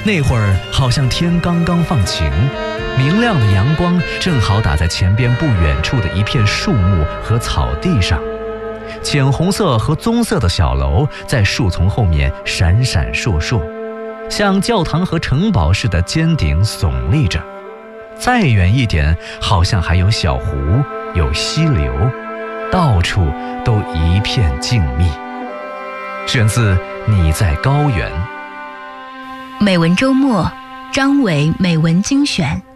那会儿好像天刚刚放晴，明亮的阳光正好打在前边不远处的一片树木和草地上，浅红色和棕色的小楼在树丛后面闪闪烁烁，像教堂和城堡似的尖顶耸立着。再远一点，好像还有小湖，有溪流，到处都一片静谧。选自《你在高原》。 美文周末，张伟美文精选。